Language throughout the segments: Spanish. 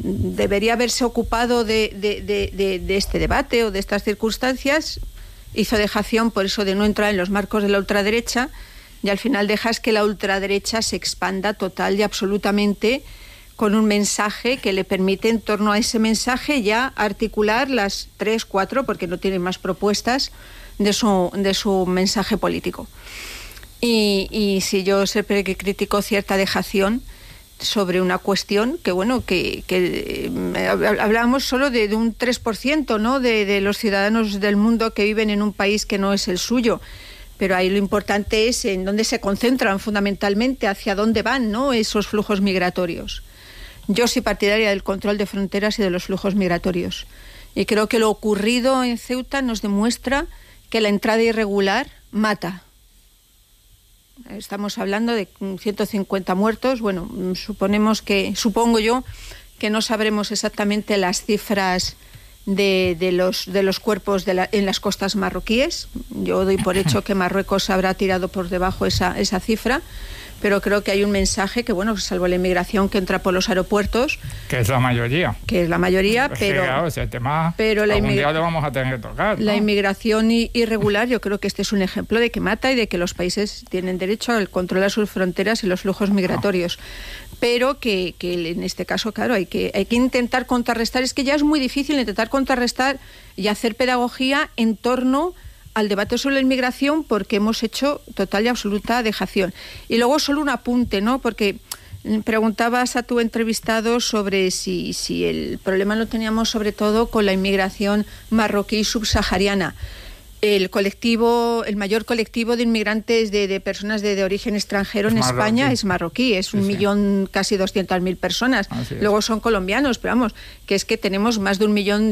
debería haberse ocupado de este debate o de estas circunstancias, hizo dejación por eso de no entrar en los marcos de la ultraderecha, y al final dejas que la ultraderecha se expanda total y absolutamente, con un mensaje que le permite en torno a ese mensaje ya articular las 3, 4, porque no tiene más propuestas de su mensaje político. Y si yo siempre que critico cierta dejación sobre una cuestión que, bueno, que hablamos solo de un 3%, ¿no?, de los ciudadanos del mundo que viven en un país que no es el suyo. Pero ahí lo importante es en dónde se concentran fundamentalmente, hacia dónde van, ¿no?, esos flujos migratorios. Yo soy partidaria del control de fronteras y de los flujos migratorios. Y creo que lo ocurrido en Ceuta nos demuestra que la entrada irregular mata. Estamos hablando de 150 muertos. Bueno, supongo yo que no sabremos exactamente las cifras de los cuerpos en las costas marroquíes. Yo doy por hecho que Marruecos habrá tirado por debajo esa cifra, pero creo que hay un mensaje que, bueno, salvo la inmigración que entra por los aeropuertos, que es la mayoría, pero claro, ese tema pero algún día lo vamos a tener que tocar, ¿no? La inmigración irregular, yo creo que este es un ejemplo de que mata y de que los países tienen derecho al control de sus fronteras y los flujos migratorios. Pero que en este caso, claro, hay que intentar contrarrestar. Es que ya es muy difícil intentar contrarrestar y hacer pedagogía en torno al debate sobre la inmigración, porque hemos hecho total y absoluta dejación. Y luego solo un apunte, ¿no?, porque preguntabas a tu entrevistado sobre si el problema lo teníamos sobre todo con la inmigración marroquí subsahariana. El mayor colectivo de inmigrantes de personas de origen extranjero en España es marroquí, es 1.000.000, casi 200.000 personas. Luego son colombianos, pero vamos, que es que tenemos más de 1 millón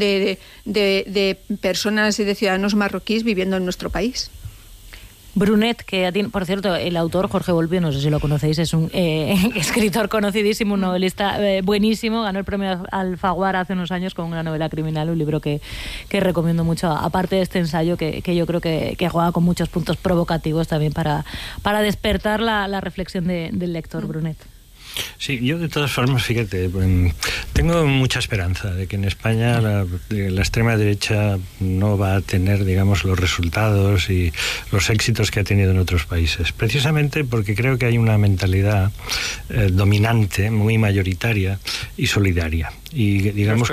de personas y de ciudadanos marroquíes viviendo en nuestro país. Brunet, que por cierto, el autor Jorge Volpi, no sé si lo conocéis, es un escritor conocidísimo, un novelista buenísimo, ganó el premio Alfaguara hace unos años con una novela criminal, un libro que recomiendo mucho, aparte de este ensayo que yo creo que juega con muchos puntos provocativos también para despertar la reflexión del lector. Brunet. Sí, yo de todas formas, fíjate, tengo mucha esperanza de que en España la extrema derecha no va a tener, digamos, los resultados y los éxitos que ha tenido en otros países, precisamente porque creo que hay una mentalidad dominante, muy mayoritaria y solidaria, y digamos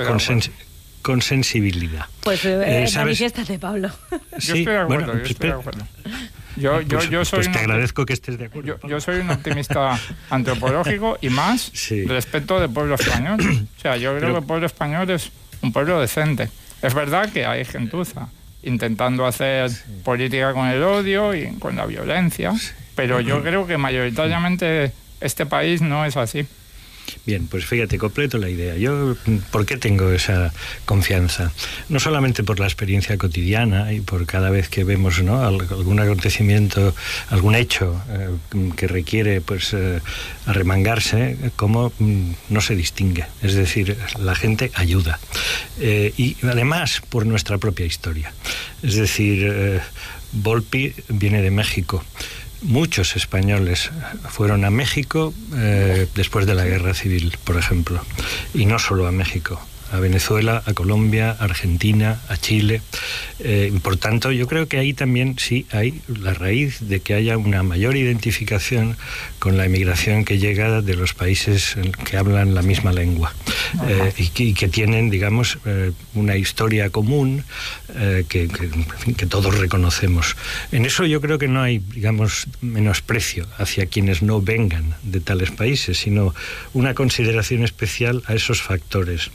con sensibilidad. Pues manifiéstate, Pablo. Yo estoy de acuerdo, estoy de acuerdo. Yo soy te agradezco que estés de acuerdo. Yo soy un optimista antropológico y más respecto del pueblo español. O sea, yo creo que el pueblo español es un pueblo decente. Es verdad que hay gentuza intentando hacer política con el odio y con la violencia, pero yo creo que mayoritariamente este país no es así. Bien, pues fíjate, completo la idea. Yo, ¿por qué tengo esa confianza? No solamente por la experiencia cotidiana y por cada vez que vemos, ¿no?, algún acontecimiento, algún hecho que requiere, pues, arremangarse, cómo no se distingue. Es decir, la gente ayuda. Y además por nuestra propia historia. Es decir, Volpi viene de México. Muchos españoles fueron a México después de la Guerra Civil, por ejemplo, y no solo a México, a Venezuela, a Colombia, a Argentina, a Chile. Por tanto, yo creo que ahí también sí hay la raíz de que haya una mayor identificación con la emigración que llega de los países que hablan la misma lengua y que tienen, digamos, una historia común que todos reconocemos. En eso yo creo que no hay, digamos, menosprecio hacia quienes no vengan de tales países, sino una consideración especial a esos factores.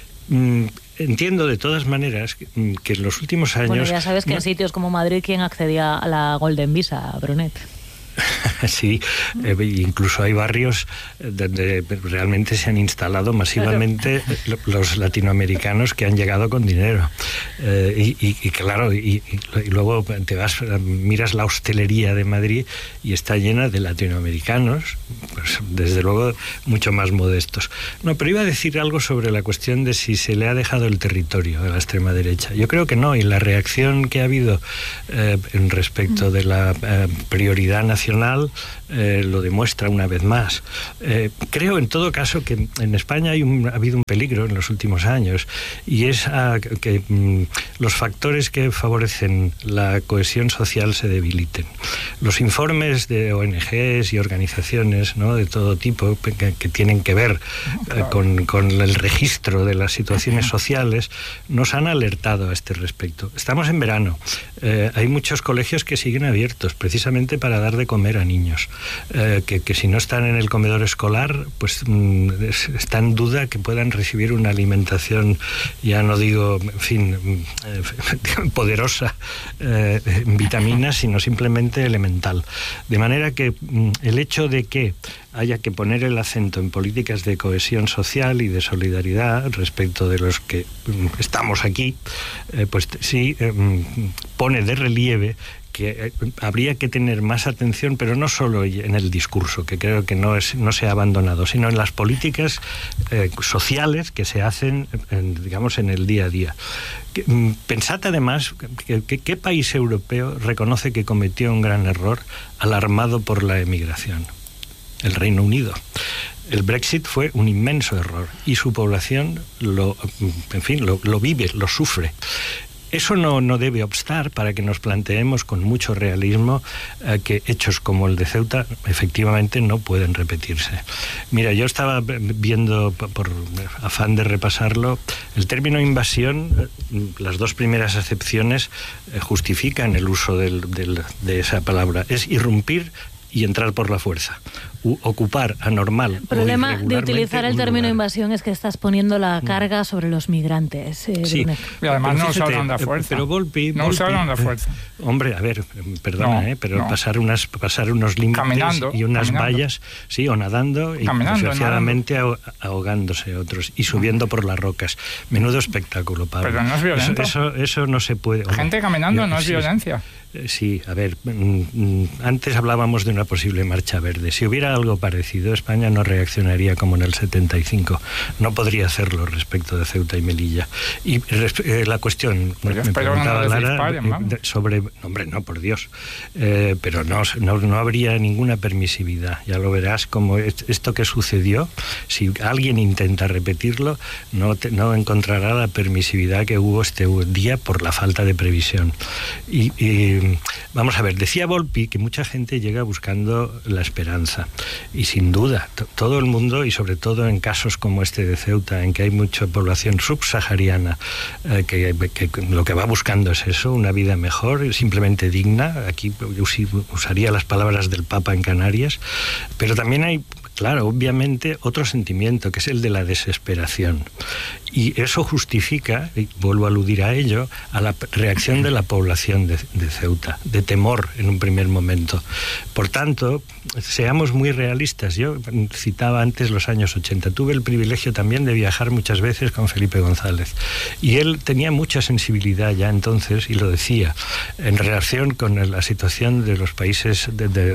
Entiendo de todas maneras que en los últimos años... Bueno, ya sabes que en sitios como Madrid, ¿quién accedía a la Golden Visa, Brunet? Sí, incluso hay barrios donde realmente se han instalado masivamente los latinoamericanos que han llegado con dinero. Y claro, y luego te vas, miras la hostelería de Madrid y está llena de latinoamericanos, pues desde luego mucho más modestos. No, pero iba a decir algo sobre la cuestión de si se le ha dejado el territorio a la extrema derecha. Yo creo que no, y la reacción que ha habido en respecto de la prioridad nacional lo demuestra una vez más. Creo, en todo caso, que en España ha habido un peligro en los últimos años, y es que los factores que favorecen la cohesión social se debiliten. Los informes de ONGs y organizaciones, ¿no?, de todo tipo que tienen que ver con el registro de las situaciones sociales nos han alertado a este respecto. Estamos en verano. Hay muchos colegios que siguen abiertos precisamente para dar de comer a niños, que si no están en el comedor escolar, pues está en duda que puedan recibir una alimentación, ya no digo, en fin, poderosa en vitaminas, sino simplemente elemental. De manera que el hecho de que haya que poner el acento en políticas de cohesión social y de solidaridad respecto de los que estamos aquí, pues sí pone de relieve que habría que tener más atención, pero no solo en el discurso, que creo que no se ha abandonado, sino en las políticas sociales que se hacen, digamos, en el día a día. Pensad además ¿qué país europeo reconoce que cometió un gran error alarmado por la emigración? El Reino Unido. El Brexit fue un inmenso error y su población lo vive, lo sufre. Eso no debe obstar para que nos planteemos con mucho realismo que hechos como el de Ceuta efectivamente no pueden repetirse. Mira, yo estaba viendo, por afán de repasarlo, el término invasión, las dos primeras acepciones justifican el uso de esa palabra. Es irrumpir y entrar por la fuerza. Ocupar anormal. El problema de utilizar el término invasión es que estás poniendo la carga sobre los migrantes. Sí, y además no usaron la fuerza. Pero Volpi, no usaron la fuerza. Hombre, a ver, perdona, pero pasar unos límites caminando, y unas vallas, sí, o nadando, y desgraciadamente ahogándose otros y subiendo por las rocas. Menudo espectáculo, Pablo. Pero no es violento. Eso no se puede. Gente caminando no es violencia. Sí, a ver, antes hablábamos de una posible marcha verde. Si hubiera algo parecido, España no reaccionaría como en el 75. No podría hacerlo respecto de Ceuta y Melilla. Y la cuestión, me preguntaba Lara sobre... Hombre, no, por Dios. Pero no habría ninguna permisividad. Ya lo verás, como esto que sucedió, si alguien intenta repetirlo, no encontrará la permisividad que hubo este día por la falta de previsión. Vamos a ver, decía Volpi que mucha gente llega buscando la esperanza, y sin duda todo el mundo, y sobre todo en casos como este de Ceuta, en que hay mucha población subsahariana que lo que va buscando es eso, una vida mejor, simplemente digna. Aquí usaría las palabras del Papa en Canarias, pero también hay, claro, obviamente, otro sentimiento, que es el de la desesperación. Y eso justifica, y vuelvo a aludir a ello, a la reacción de la población de Ceuta, de temor en un primer momento. Por tanto, seamos muy realistas. Yo citaba antes los años 80. Tuve el privilegio también de viajar muchas veces con Felipe González. Y él tenía mucha sensibilidad ya entonces, y lo decía, en relación con la situación de los países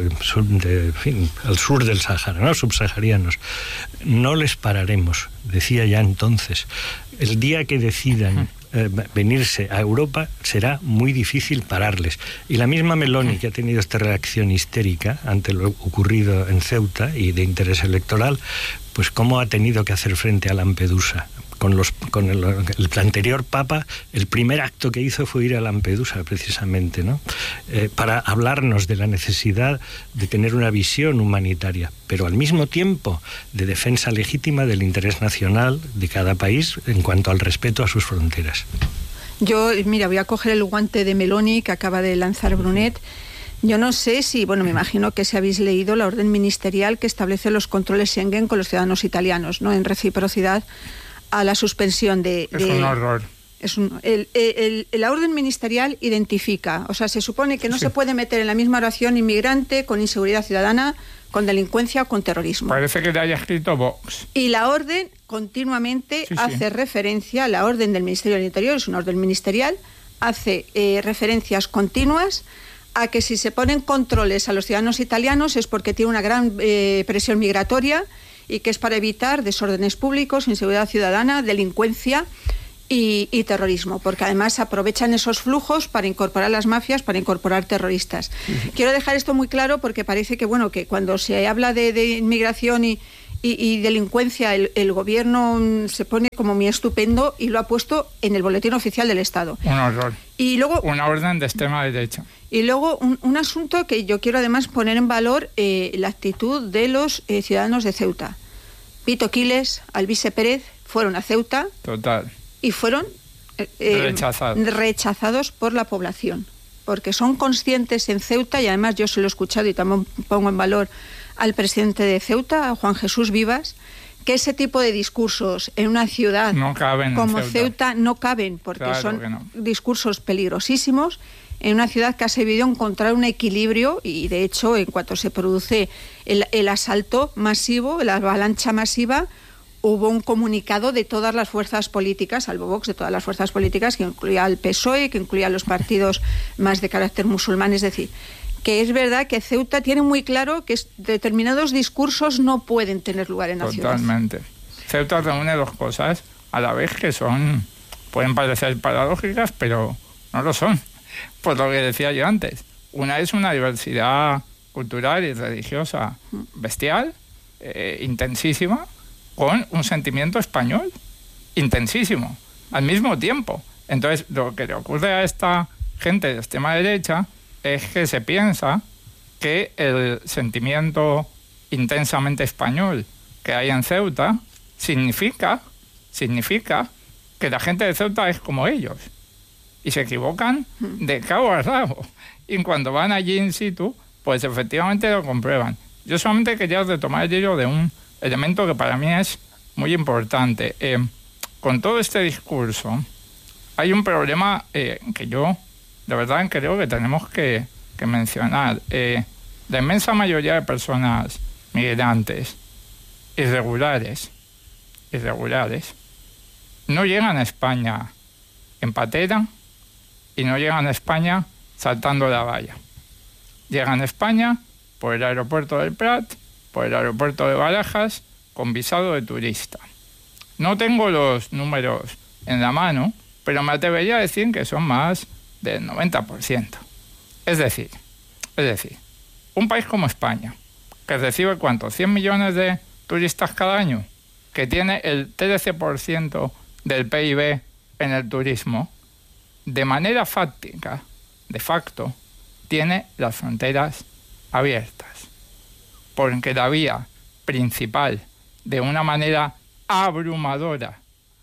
al sur del Sáhara, ¿no?, subsaharianos. No les pararemos, decía ya entonces. El día que decidan venirse a Europa será muy difícil pararles. Y la misma Meloni, que ha tenido esta reacción histérica ante lo ocurrido en Ceuta y de interés electoral, pues cómo ha tenido que hacer frente a Lampedusa. Con el anterior Papa, el primer acto que hizo fue ir a Lampedusa, precisamente, ¿no? Para hablarnos de la necesidad de tener una visión humanitaria, pero al mismo tiempo de defensa legítima del interés nacional de cada país en cuanto al respeto a sus fronteras. Yo, mira, voy a coger el guante de Meloni que acaba de lanzar Brunet. Yo no sé si, me imagino que si habéis leído la orden ministerial que establece los controles Schengen con los ciudadanos italianos, ¿no?, en reciprocidad a la suspensión de... Es un horror. La orden ministerial identifica, o sea, se supone que no se puede meter en la misma oración inmigrante con inseguridad ciudadana, con delincuencia o con terrorismo. Parece que le haya escrito Vox. Y la orden continuamente hace referencia, la orden del Ministerio del Interior, es una orden ministerial, hace referencias continuas a que si se ponen controles a los ciudadanos italianos es porque tiene una gran presión migratoria, y que es para evitar desórdenes públicos, inseguridad ciudadana, delincuencia y terrorismo, porque además aprovechan esos flujos para incorporar las mafias, para incorporar terroristas. Quiero dejar esto muy claro porque parece que, bueno, que cuando se habla de inmigración y delincuencia, el gobierno se pone como muy estupendo y lo ha puesto en el boletín oficial del Estado. Un horror. Y luego, una orden de extrema derecha. Y luego un asunto que yo quiero además poner en valor, la actitud de los ciudadanos de Ceuta. Pito Quiles, Alvise Pérez fueron a Ceuta. Total. Y fueron rechazados por la población, porque son conscientes en Ceuta, y además yo se lo he escuchado y también pongo en valor al presidente de Ceuta, a Juan Jesús Vivas, que ese tipo de discursos en una ciudad como Ceuta no caben, porque claro, son discursos peligrosísimos, en una ciudad que ha sabido encontrar un equilibrio, y de hecho en cuanto se produce el asalto masivo, la avalancha masiva, hubo un comunicado de todas las fuerzas políticas, salvo Vox, de todas las fuerzas políticas, que incluía al PSOE, que incluía a los partidos más de carácter musulmán. Es decir, que es verdad que Ceuta tiene muy claro que determinados discursos no pueden tener lugar en la ciudad. Totalmente. Ceuta reúne dos cosas a la vez que pueden parecer paradójicas, pero no lo son, por lo que decía yo antes. Una es una diversidad cultural y religiosa bestial, intensísima, con un sentimiento español intensísimo, al mismo tiempo. Entonces, lo que le ocurre a esta gente de extrema derecha es que se piensa que el sentimiento intensamente español que hay en Ceuta significa que la gente de Ceuta es como ellos. Y se equivocan de cabo a rabo. Y cuando van allí in situ, pues efectivamente lo comprueban. Yo solamente quería retomar el hilo de un elemento que para mí es muy importante. Con todo este discurso hay un problema que yo de verdad creo que tenemos que mencionar. La inmensa mayoría de personas migrantes irregulares no llegan a España en patera y no llegan a España saltando la valla. Llegan a España por el aeropuerto del Prat, por el aeropuerto de Barajas, con visado de turista. No tengo los números en la mano, pero me atrevería a decir que son más del 90%. Es decir, un país como España, que recibe ¿cuánto? 100 millones de turistas cada año, que tiene el 13% del PIB en el turismo, de manera fáctica, de facto, tiene las fronteras abiertas. Porque la vía principal, de una manera abrumadora,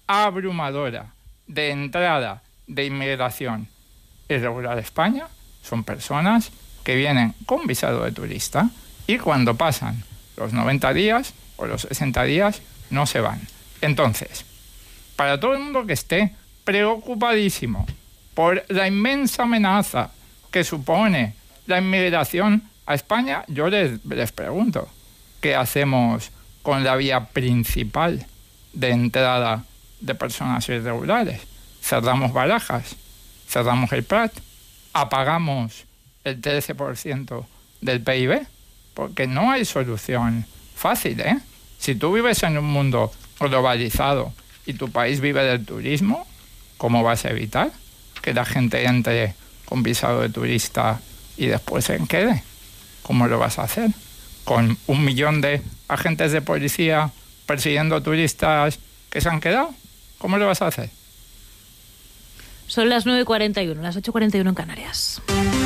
de entrada de inmigración irregular a España, son personas que vienen con visado de turista y cuando pasan los 90 días o los 60 días no se van. Entonces, para todo el mundo que esté preocupadísimo por la inmensa amenaza que supone la inmigración a España, yo les pregunto, ¿qué hacemos con la vía principal de entrada de personas irregulares? ¿Cerramos Barajas? ¿Cerramos el Prat? ¿Apagamos el 13% del PIB? Porque no hay solución fácil, ¿eh? Si tú vives en un mundo globalizado y tu país vive del turismo, ¿cómo vas a evitar que la gente entre con visado de turista y después se quede? ¿Cómo lo vas a hacer? ¿Con 1 millón de agentes de policía persiguiendo turistas que se han quedado? ¿Cómo lo vas a hacer? Son las 9:41, las 8:41 en Canarias.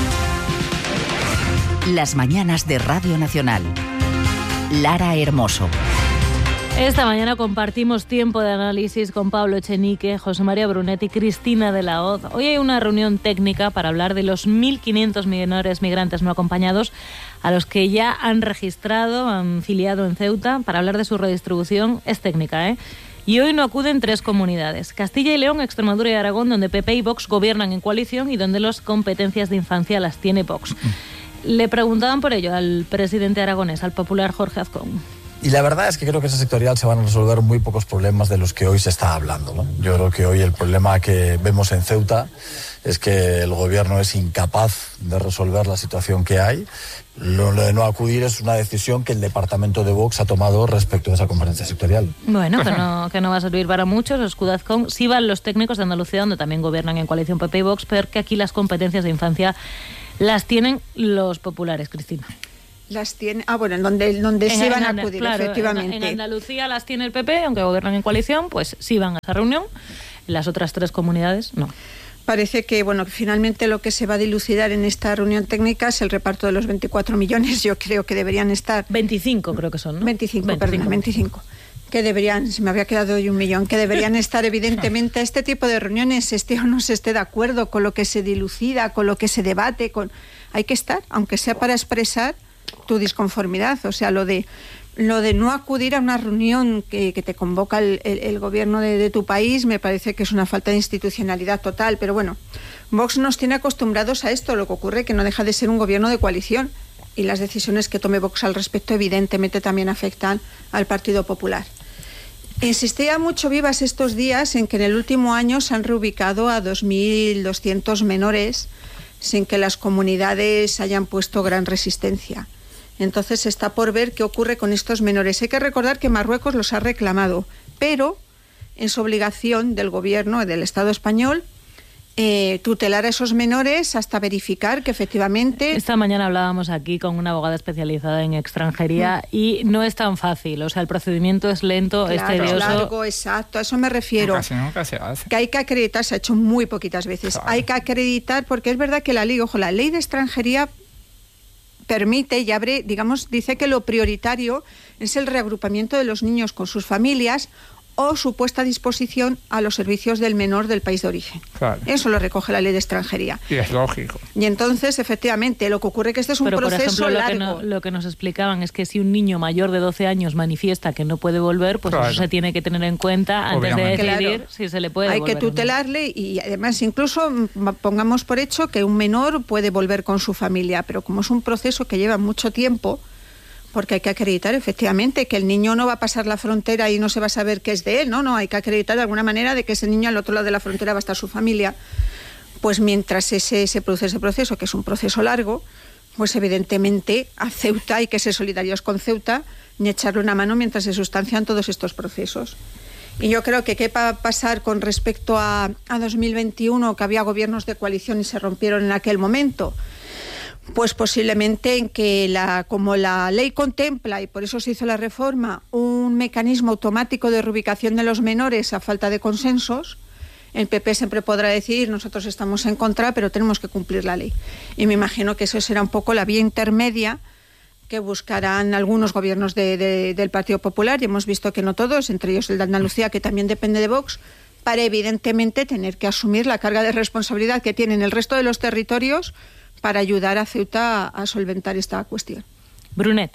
Las mañanas de Radio Nacional. Lara Hermoso. Esta mañana compartimos tiempo de análisis con Pablo Echenique, José María Brunet y Cristina de la Hoz. Hoy hay una reunión técnica para hablar de los 1.500 menores migrantes no acompañados a los que ya han registrado, han filiado en Ceuta. Para hablar de su redistribución es técnica, ¿eh? Y hoy no acuden 3 comunidades: Castilla y León, Extremadura y Aragón, donde PP y Vox gobiernan en coalición y donde las competencias de infancia las tiene Vox. Le preguntaban por ello al presidente aragonés, al popular Jorge Azcón. Y la verdad es que creo que esa sectorial se van a resolver muy pocos problemas de los que hoy se está hablando, ¿no? Yo creo que hoy el problema que vemos en Ceuta es que el gobierno es incapaz de resolver la situación que hay. Lo de no acudir es una decisión que el departamento de Vox ha tomado respecto a esa conferencia sectorial. Bueno, que no va a servir para muchos. Escudazcón, sí van los técnicos de Andalucía, donde también gobiernan en coalición PP y Vox, porque aquí las competencias de infancia las tienen los populares, Cristina. Las tiene, bueno, en donde sí van a acudir, claro, efectivamente. En Andalucía las tiene el PP, aunque gobiernan en coalición, pues sí van a esa reunión. En las otras 3 comunidades, no. Parece que, bueno, finalmente lo que se va a dilucidar en esta reunión técnica es el reparto de los 24 millones. Yo creo que deberían estar... 25 creo que son, ¿no? 25. Que deberían, se me había quedado hoy 1 millón, que deberían estar evidentemente este tipo de reuniones, se esté o no se esté de acuerdo con lo que se dilucida, con lo que se debate, hay que estar, aunque sea para expresar tu disconformidad. O sea, lo de no acudir a una reunión que te convoca el gobierno de tu país me parece que es una falta de institucionalidad total. Pero bueno, Vox nos tiene acostumbrados a esto. Lo que ocurre es que no deja de ser un gobierno de coalición y las decisiones que tome Vox al respecto evidentemente también afectan al Partido Popular. Insistía mucho Vivas estos días en que en el último año se han reubicado a 2.200 menores sin que las comunidades hayan puesto gran resistencia. Entonces está por ver qué ocurre con estos menores. Hay que recordar que Marruecos los ha reclamado, pero es obligación del gobierno del Estado español tutelar a esos menores hasta verificar que efectivamente... Esta mañana hablábamos aquí con una abogada especializada en extranjería y no es tan fácil. O sea, el procedimiento es lento, claro, es tedioso. Largo, exacto, a eso me refiero. Nunca se hace. Que hay que acreditar, se ha hecho muy poquitas veces. Claro. Hay que acreditar, porque es verdad que la ley de extranjería permite y abre, digamos, dice que lo prioritario es el reagrupamiento de los niños con sus familias o su puesta a disposición a los servicios del menor del país de origen. Claro. Eso lo recoge la ley de extranjería. Y es lógico. Y entonces, efectivamente, lo que ocurre es que este es un proceso por ejemplo, largo. Lo que nos explicaban es que si un niño mayor de 12 años manifiesta que no puede volver, pues claro, eso se tiene que tener en cuenta antes de decidir claro, si se le puede hay volver. Hay que tutelarle y además incluso pongamos por hecho que un menor puede volver con su familia, pero como es un proceso que lleva mucho tiempo, porque hay que acreditar efectivamente que el niño no va a pasar la frontera y no se va a saber qué es de él, no, hay que acreditar de alguna manera de que ese niño al otro lado de la frontera va a estar su familia. Pues mientras se produce ese proceso, que es un proceso largo, pues evidentemente a Ceuta hay que ser solidarios con Ceuta y echarle una mano mientras se sustancian todos estos procesos. Y yo creo que qué va a pasar con respecto a 2021, que había gobiernos de coalición y se rompieron en aquel momento. Pues posiblemente en que como la ley contempla, y por eso se hizo la reforma, un mecanismo automático de reubicación de los menores a falta de consensos, el PP siempre podrá decir nosotros estamos en contra, pero tenemos que cumplir la ley. Y me imagino que eso será un poco la vía intermedia que buscarán algunos gobiernos del Partido Popular, y hemos visto que no todos, entre ellos el de Andalucía, que también depende de Vox, para evidentemente tener que asumir la carga de responsabilidad que tienen el resto de los territorios para ayudar a Ceuta a solventar esta cuestión. Brunet.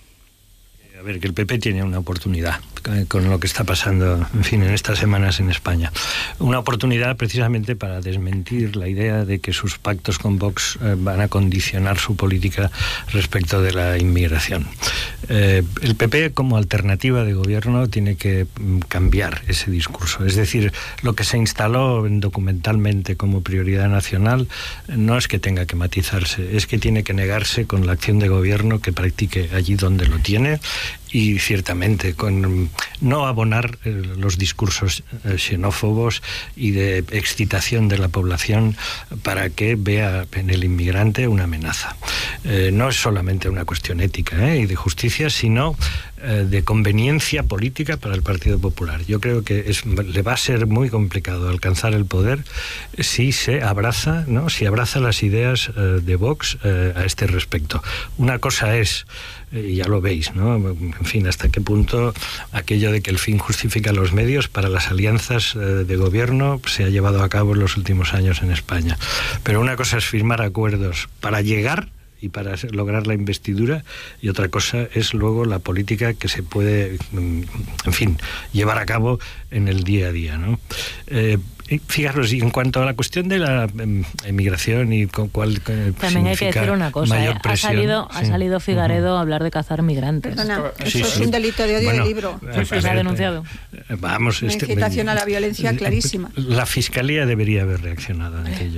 A ver, que el PP tiene una oportunidad con lo que está pasando, en fin, en estas semanas en España. Una oportunidad precisamente para desmentir la idea de que sus pactos con Vox van a condicionar su política respecto de la inmigración. El PP, como alternativa de gobierno, tiene que cambiar ese discurso. Es decir, lo que se instaló documentalmente como prioridad nacional no es que tenga que matizarse, es que tiene que negarse con la acción de gobierno que practique allí donde lo tiene, y ciertamente con no abonar los discursos xenófobos y de excitación de la población para que vea en el inmigrante una amenaza. No es solamente una cuestión ética y de justicia, sino de conveniencia política para el Partido Popular. Yo creo que le va a ser muy complicado alcanzar el poder si se abraza, ¿no? Si abraza las ideas de Vox a este respecto. Una cosa es, y ya lo veis, ¿no? En fin, hasta qué punto aquello de que el fin justifica los medios para las alianzas de gobierno se ha llevado a cabo en los últimos años en España. Pero una cosa es firmar acuerdos para llegar y para lograr la investidura, y otra cosa es luego la política que se puede, en fin, llevar a cabo en el día a día, ¿no? Fijaros, y en cuanto a la cuestión de la emigración y con cuál también hay que decir una cosa, ha salido Figaredo a hablar de cazar migrantes. Perdona, eso es un delito de odio de libro. Se ha denunciado. Vamos, una incitación a la violencia clarísima. La Fiscalía debería haber reaccionado en aquello.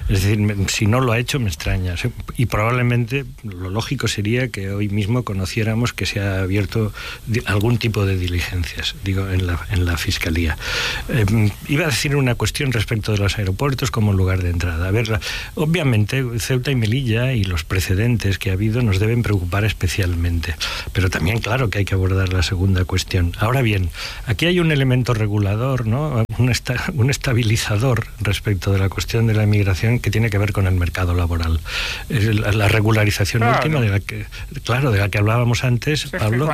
Es decir, si no lo ha hecho, me extraña. Y probablemente lo lógico sería que hoy mismo conociéramos que se ha abierto algún tipo de diligencias, digo, en la Fiscalía. Iba a decir una cuestión respecto de los aeropuertos como lugar de entrada. A ver, obviamente Ceuta y Melilla y los precedentes que ha habido nos deben preocupar especialmente, pero también claro que hay que abordar la segunda cuestión. Ahora bien, aquí hay un elemento regulador, ¿no? Un estabilizador respecto de la cuestión de la inmigración que tiene que ver con el mercado laboral. La regularización última de la que hablábamos antes, Pablo,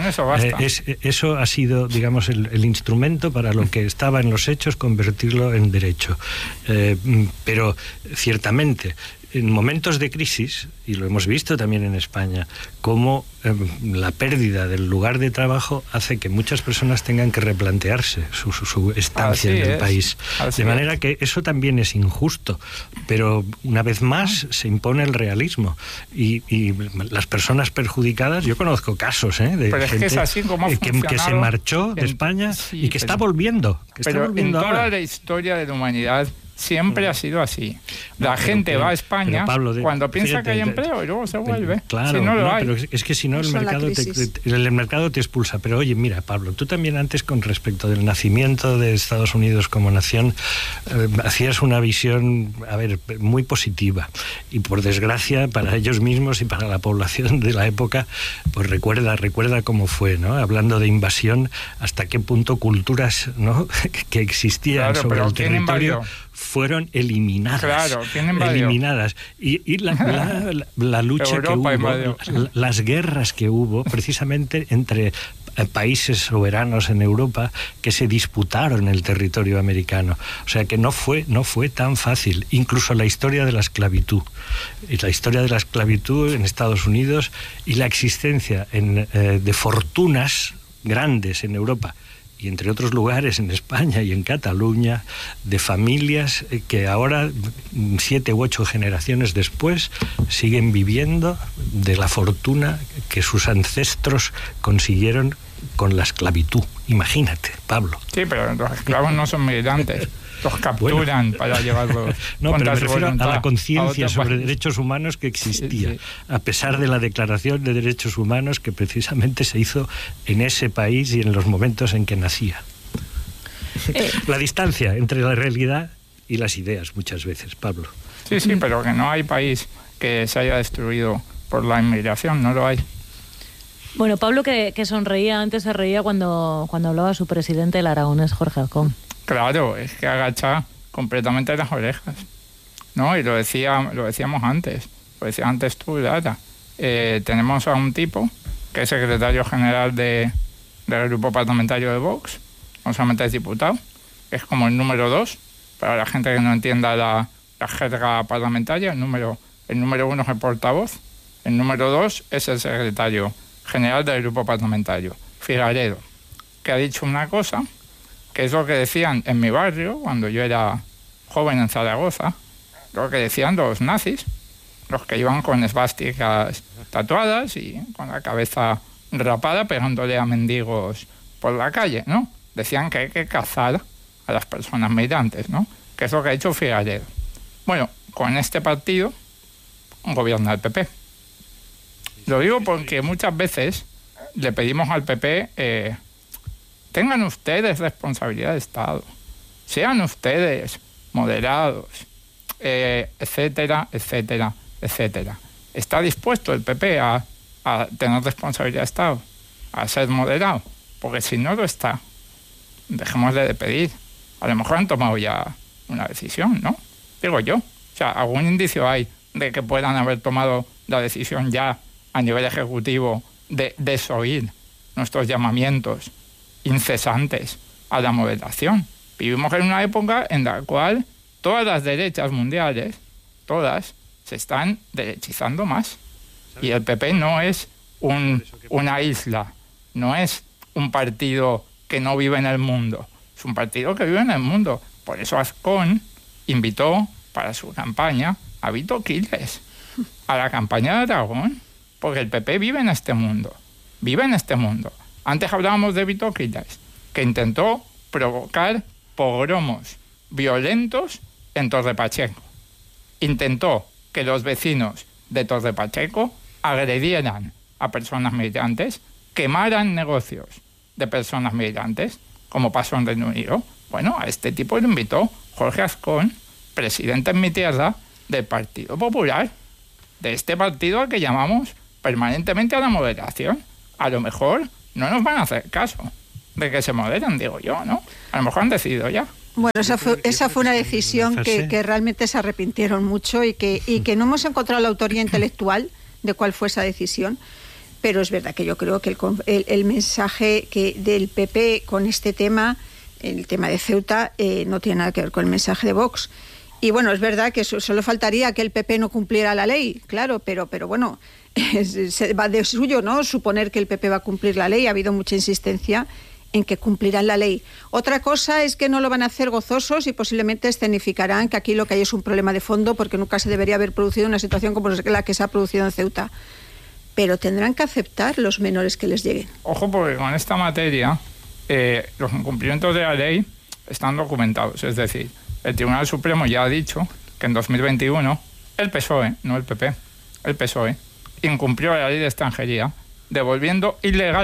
eso ha sido, digamos, el instrumento para lo que estaba en los hechos, convertirlo en derecho. Pero ciertamente, en momentos de crisis, y lo hemos visto también en España, cómo la pérdida del lugar de trabajo hace que muchas personas tengan que replantearse su estancia en el país. De manera que eso también es injusto, pero una vez más se impone el realismo. Y las personas perjudicadas, yo conozco casos de gente que se marchó de España y que está volviendo. Pero en toda la historia de la humanidad siempre ha sido así. La gente va a España cuando piensa que hay empleo y luego se vuelve. Claro, si no lo hay. Pero es que si no el mercado te expulsa. Pero oye, mira, Pablo, tú también antes con respecto del nacimiento de Estados Unidos como nación hacías una visión, muy positiva. Y por desgracia para ellos mismos y para la población de la época, pues recuerda cómo fue, ¿no? Hablando de invasión, hasta qué punto culturas, ¿no? que existían sobre el territorio fueron eliminadas. Claro, eliminadas. Y la lucha que hubo, las guerras que hubo, precisamente entre países soberanos en Europa que se disputaron el territorio americano. O sea que no fue tan fácil. Incluso la historia de la esclavitud. Y la historia de la esclavitud en Estados Unidos y la existencia de fortunas grandes en Europa y entre otros lugares en España y en Cataluña, de familias que ahora, 7 u 8 generaciones después, siguen viviendo de la fortuna que sus ancestros consiguieron con la esclavitud. Imagínate, Pablo. Sí, pero los esclavos no son migrantes. Los capturan para llevarlos. No, pero me refiero a la conciencia sobre derechos humanos que existía, a pesar de la Declaración de Derechos Humanos que precisamente se hizo en ese país y en los momentos en que nacía. La distancia entre la realidad y las ideas, muchas veces, Pablo. Sí, pero que no hay país que se haya destruido por la inmigración, no lo hay. Bueno, Pablo que sonreía, antes se reía cuando hablaba su presidente, el aragonés Jorge Alcón. Claro, es que agacha completamente las orejas, ¿no? Y lo decíamos antes, lo decía antes tú, Lara. Tenemos a un tipo que es secretario general del grupo parlamentario de Vox, no solamente es diputado, es como el número 2, para la gente que no entienda la jerga parlamentaria, el número 1 es el portavoz, el número 2 es el secretario general del grupo parlamentario, Figaredo, que ha dicho una cosa que es lo que decían en mi barrio, cuando yo era joven en Zaragoza, lo que decían los nazis, los que iban con esvásticas tatuadas y con la cabeza rapada pegándole a mendigos por la calle, ¿no? Decían que hay que cazar a las personas migrantes, ¿no? Que es lo que ha hecho Figaredo. Bueno, con este partido gobierna el PP. Lo digo porque muchas veces le pedimos al PP... tengan ustedes responsabilidad de Estado, sean ustedes moderados, etcétera, etcétera, etcétera. ¿Está dispuesto el PP a tener responsabilidad de Estado, a ser moderado? Porque si no lo está, dejémosle de pedir. A lo mejor han tomado ya una decisión, ¿no? Digo yo. O sea, algún indicio hay de que puedan haber tomado la decisión ya a nivel ejecutivo de desoír nuestros llamamientos incesantes a la moderación. Vivimos en una época en la cual todas las derechas mundiales, todas, se están derechizando más. Y el PP no es una isla, no es un partido que no vive en el mundo, es un partido que vive en el mundo. Por eso Azcón invitó para su campaña a Vito Quiles a la campaña de Aragón, porque el PP vive en este mundo, Antes hablábamos de Vito Quiles, que intentó provocar pogromos violentos en Torre Pacheco. intentó que los vecinos de Torre Pacheco agredieran a personas migrantes, quemaran negocios de personas migrantes, como pasó en Reino Unido. Bueno, a este tipo lo invitó Jorge Ascón, presidente en mi tierra del Partido Popular, de este partido al que llamamos permanentemente a la moderación. A lo mejor no nos van a hacer caso de que se moderen, digo yo, ¿no? A lo mejor han decidido ya. Bueno, esa fue una decisión que realmente se arrepintieron mucho y que no hemos encontrado la autoría intelectual de cuál fue esa decisión, pero es verdad que yo creo que el mensaje del PP con este tema, el tema de Ceuta, no tiene nada que ver con el mensaje de Vox. Y bueno, es verdad que solo faltaría que el PP no cumpliera la ley, claro, pero bueno, se va de suyo, ¿no? Suponer que el PP va a cumplir la ley. Ha habido mucha insistencia en que cumplirán la ley. Otra cosa es que no lo van a hacer gozosos y posiblemente escenificarán que aquí lo que hay es un problema de fondo, porque nunca se debería haber producido una situación como la que se ha producido en Ceuta. Pero tendrán que aceptar los menores que les lleguen. Ojo, porque con esta materia los incumplimientos de la ley están documentados. Es decir, el Tribunal Supremo ya ha dicho que en 2021 el PSOE, no el PP, el PSOE, incumplió la ley de extranjería, devolviendo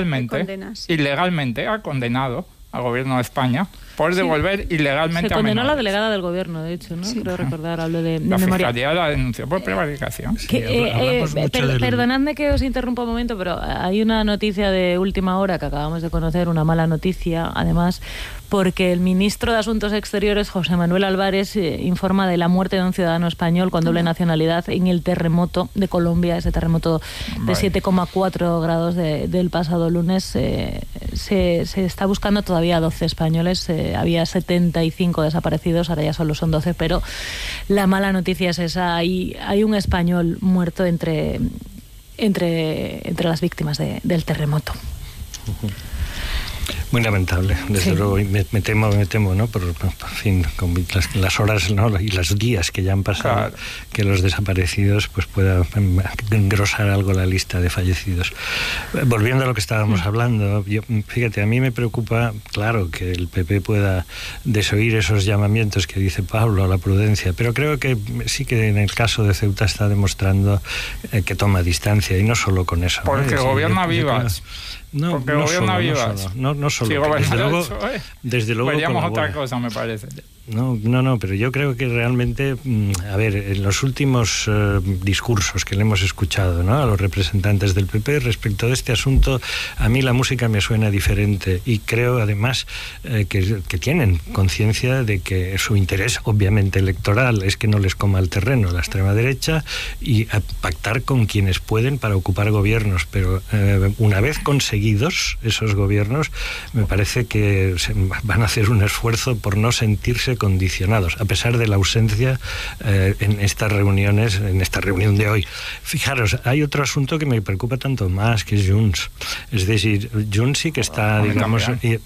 ilegalmente ha condenado al gobierno de España por devolver ilegalmente a menores. Se condenó a la delegada del gobierno, de hecho, ¿no? Sí. Creo recordar, hablo de la memoria. Fiscalía la denunció por prevaricación. Perdonadme que os interrumpa un momento, pero hay una noticia de última hora que acabamos de conocer, una mala noticia, además, porque el ministro de Asuntos Exteriores, José Manuel Álvarez, informa de la muerte de un ciudadano español con doble nacionalidad en el terremoto de Colombia, ese terremoto de 7,4 grados del pasado lunes. Se está buscando todavía a 12 españoles. Había 75 desaparecidos, ahora ya solo son 12, pero la mala noticia es esa. Hay un español muerto entre las víctimas del terremoto. Muy lamentable, desde luego. Me temo, ¿no? Por fin, con las horas, ¿no? Y los días que ya han pasado, claro, que los desaparecidos pues pueda engrosar algo la lista de fallecidos. Volviendo a lo que estábamos hablando, fíjate, a mí me preocupa, claro, que el PP pueda desoír esos llamamientos que dice Pablo a la prudencia, pero creo que sí que en el caso de Ceuta está demostrando que toma distancia, y no solo con eso. Porque gobierna Vivas. No solo. Desde luego veríamos otra cosa, me parece. No, pero yo creo que realmente, a ver, en los últimos discursos que le hemos escuchado, ¿no?, a los representantes del PP respecto de este asunto, a mí la música me suena diferente, y creo además que tienen conciencia de que su interés, obviamente electoral, es que no les coma el terreno la extrema derecha y a pactar con quienes pueden para ocupar gobiernos, pero una vez conseguidos esos gobiernos, me parece que van a hacer un esfuerzo por no sentirse condicionados, a pesar de la ausencia en estas reuniones, en esta reunión de hoy. Fijaros, hay otro asunto que me preocupa tanto más, que es Junts. Es decir, Junts sí que está, digamos,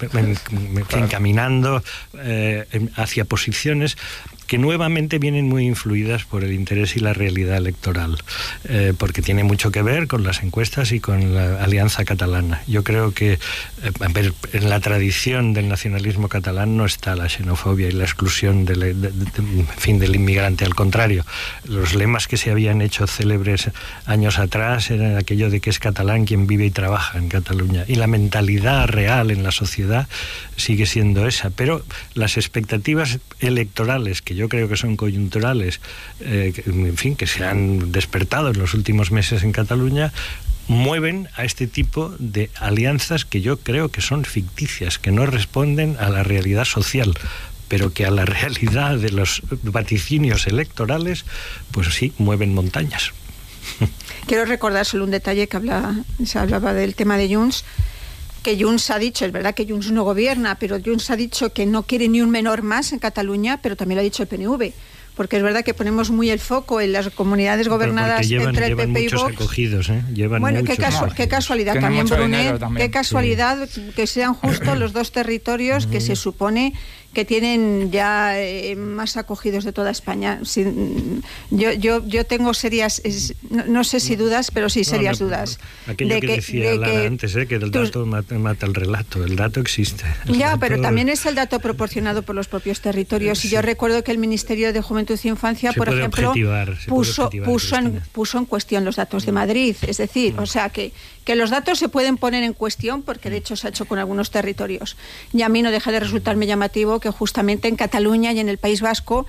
encaminando hacia posiciones que nuevamente vienen muy influidas por el interés y la realidad electoral, porque tiene mucho que ver con las encuestas y con la alianza catalana. Yo creo que en la tradición del nacionalismo catalán no está la xenofobia y la exclusión del inmigrante. Al contrario, los lemas que se habían hecho célebres años atrás eran aquello de que es catalán quien vive y trabaja en Cataluña, y la mentalidad real en la sociedad sigue siendo esa, pero las expectativas electorales, que yo creo que son coyunturales, en fin, que se han despertado en los últimos meses en Cataluña, mueven a este tipo de alianzas que yo creo que son ficticias, que no responden a la realidad social, pero que a la realidad de los vaticinios electorales, pues sí, mueven montañas. Quiero recordar solo un detalle que se hablaba del tema de Junts, que Junts ha dicho, es verdad que Junts no gobierna, pero Junts ha dicho que no quiere ni un menor más en Cataluña, pero también lo ha dicho el PNV, porque es verdad que ponemos muy el foco en las comunidades gobernadas entre el PP y Vox. Acogidos, ¿eh? Bueno, qué casualidad también, Brunet, qué casualidad que sean justo los dos territorios que se supone que tienen ya más acogidos de toda España. Yo tengo serias, no sé si dudas, pero sí serias dudas. Aquello que decía Lara antes, que el dato mata el relato. El dato existe. Pero también es el dato proporcionado por los propios territorios. Sí. Y yo recuerdo que el Ministerio de Juventud y Infancia, por ejemplo, puso en cuestión los datos de Madrid. Es decir, o sea, que los datos se pueden poner en cuestión porque de hecho se ha hecho con algunos territorios. Y a mí no deja de resultarme llamativo que justamente en Cataluña y en el País Vasco,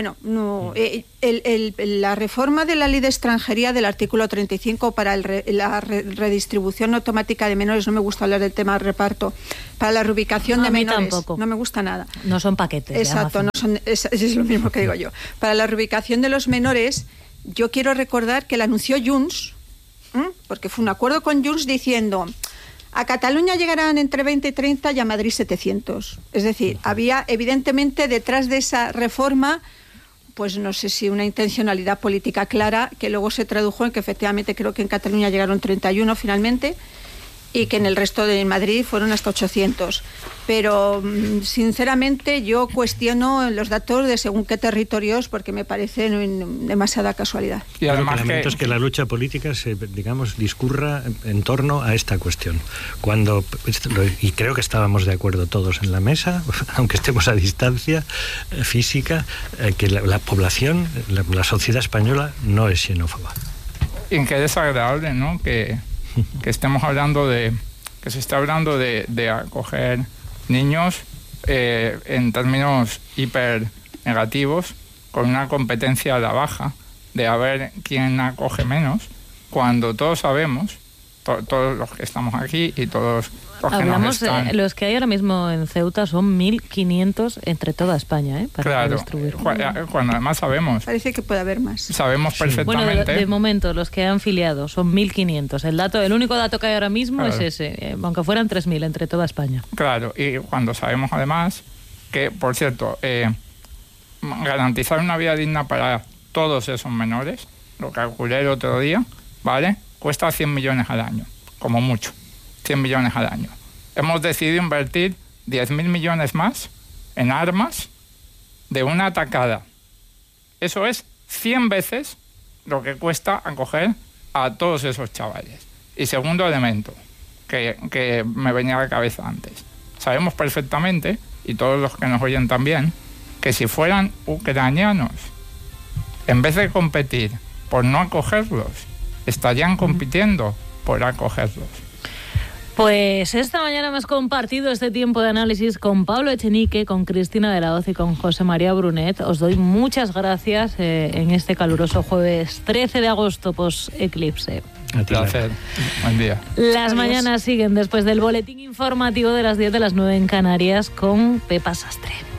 la reforma de la ley de extranjería del artículo 35 para la redistribución automática de menores, no me gusta hablar del tema de reparto, para la reubicación de menores, tampoco. No me gusta nada. No son paquetes. Exacto, es lo mismo que digo yo. Para la reubicación de los menores, yo quiero recordar que la anunció Junts, porque fue un acuerdo con Junts diciendo: a Cataluña llegarán entre 20 y 30 y a Madrid 700. Es decir, había evidentemente detrás de esa reforma, pues no sé si una intencionalidad política clara, que luego se tradujo en que efectivamente creo que en Cataluña llegaron 31 finalmente, y que en el resto de Madrid fueron hasta 800. Pero sinceramente yo cuestiono los datos de según qué territorios, porque me parece demasiada casualidad. Y además es que la lucha política discurra en torno a esta cuestión. Y creo que estábamos de acuerdo todos en la mesa, aunque estemos a distancia física, que la población, la sociedad española no es xenófoba. Y que es desagradable, ¿no?, que estemos hablando que se está hablando de acoger niños en términos hiper negativos, con una competencia a la baja de a ver quién acoge menos, cuando todos sabemos, todos los que estamos aquí y todos los que nos están... Los que hay ahora mismo en Ceuta son 1.500 entre toda España, para distribuir. Cuando además sabemos... Parece que puede haber más. Sabemos perfectamente... Bueno, de momento, los que han filiado son 1.500. El único dato que hay ahora mismo es ese, aunque fueran 3.000 entre toda España. Claro, y cuando sabemos además que, por cierto, garantizar una vida digna para todos esos menores, lo calculé el otro día, ¿vale?, cuesta 100 millones al año, como mucho, 100 millones al año. Hemos decidido invertir 10.000 millones más en armas de una atacada. Eso es 100 veces lo que cuesta acoger a todos esos chavales. Y segundo elemento, que me venía a la cabeza antes. Sabemos perfectamente, y todos los que nos oyen también, que si fueran ucranianos, en vez de competir por no acogerlos, estarían compitiendo por acogerlos. Pues esta mañana hemos compartido este tiempo de análisis con Pablo Echenique, con Cristina de la Hoz y con José María Brunet. Os doy muchas gracias en este caluroso jueves 13 de agosto post-eclipse. Un placer. Buen día. Las mañanas siguen después del boletín informativo de las 10 de las 9 en Canarias con Pepa Sastre.